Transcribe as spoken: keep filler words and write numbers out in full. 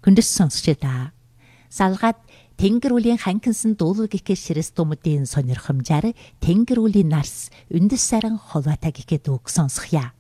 Хүндэс сонсчдаа. Салгаад Тэнгэр үлийн ханкинсан дуулал гихэ ширэс думдын сонирхомжаар Тэнгэр үлийн нарс үндэс саран холватаа гихэ дүүг сонсхъя.